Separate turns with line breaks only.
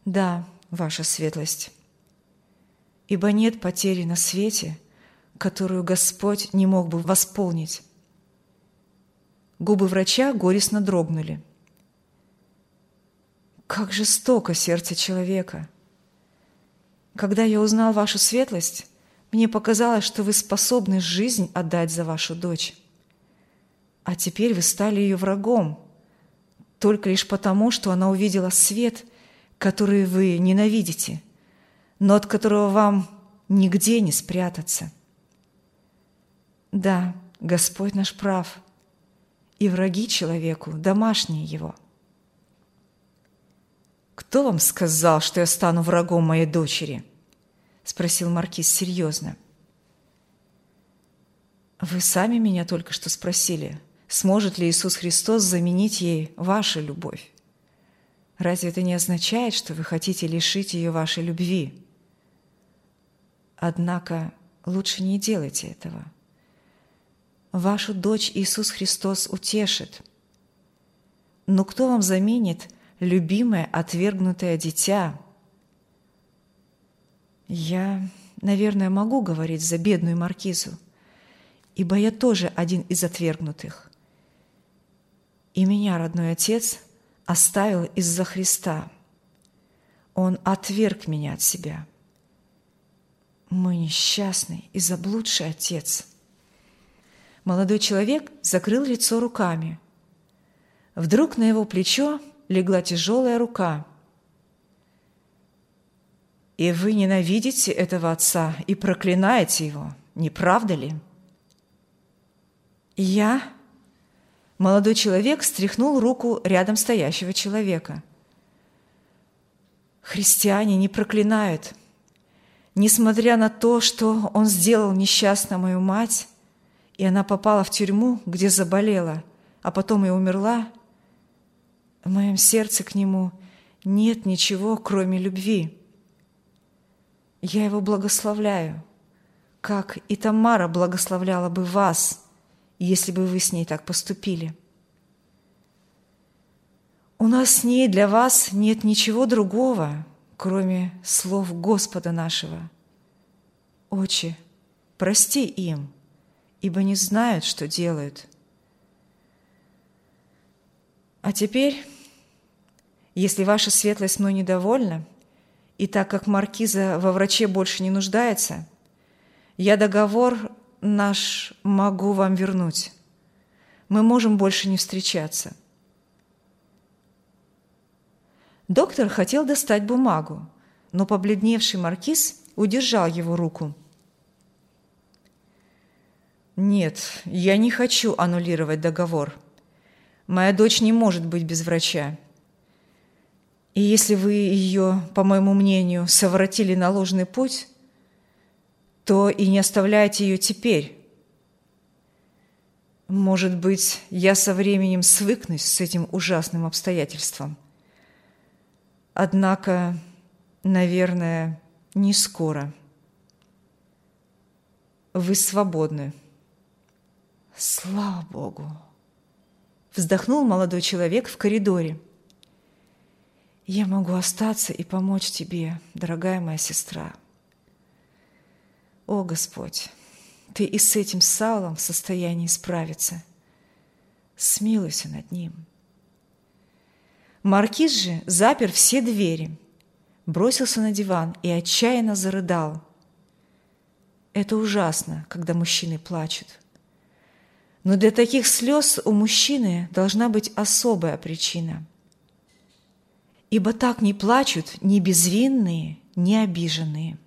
Да, ваша светлость, ибо нет потери на свете, которую Господь не мог бы восполнить. Губы врача горестно дрогнули. Как жестоко сердце человека! Когда я узнал вашу светлость, мне показалось, что вы способны жизнь отдать за вашу дочь. А теперь вы стали ее врагом, только лишь потому, что она увидела свет, который вы ненавидите, но от которого вам нигде не спрятаться. Да, Господь наш прав, и враги человеку домашние его. «Кто вам сказал, что я стану врагом моей дочери?» – спросил маркиз серьезно. «Вы сами меня только что спросили, сможет ли Иисус Христос заменить ей вашу любовь? Разве это не означает, что вы хотите лишить ее вашей любви? Однако лучше не делайте этого. Вашу дочь Иисус Христос утешит. Но кто вам заменит любимое отвергнутое дитя? Я, наверное, могу говорить за бедную маркизу, ибо я тоже один из отвергнутых. И меня родной отец оставил из-за Христа. Он отверг меня от себя. Мой несчастный и заблудший отец». Молодой человек закрыл лицо руками. Вдруг на его плечо легла тяжелая рука. «И вы ненавидите этого отца и проклинаете его, не правда ли?» «Я?» Молодой человек стряхнул руку рядом стоящего человека. «Христиане не проклинают. Несмотря на то, что он сделал несчастной мою мать, и она попала в тюрьму, где заболела, а потом и умерла, в моем сердце к нему нет ничего, кроме любви. Я его благословляю, как и Тамара благословляла бы вас, если бы вы с ней так поступили. У нас с ней для вас нет ничего другого, кроме слов Господа нашего. Отче, прости им, ибо не знают, что делают. А теперь, если ваша светлость мной недовольна, и так как маркиза во враче больше не нуждается, я договор наш могу вам вернуть. Мы можем больше не встречаться». Доктор хотел достать бумагу, но побледневший маркиз удержал его руку. «Нет, я не хочу аннулировать договор. Моя дочь не может быть без врача. И если вы ее, по моему мнению, совратили на ложный путь, то и не оставляйте ее теперь. Может быть, я со временем свыкнусь с этим ужасным обстоятельством. Однако, наверное, не скоро. Вы свободны». «Слава Богу!» Вздохнул молодой человек в коридоре. «Я могу остаться и помочь тебе, дорогая моя сестра. О, Господь, Ты и с этим Саулом в состоянии справиться. Смилуйся над ним». Маркиз же запер все двери, бросился на диван и отчаянно зарыдал. Это ужасно, когда мужчины плачут. Но для таких слез у мужчины должна быть особая причина. Ибо так не плачут ни безвинные, ни обиженные.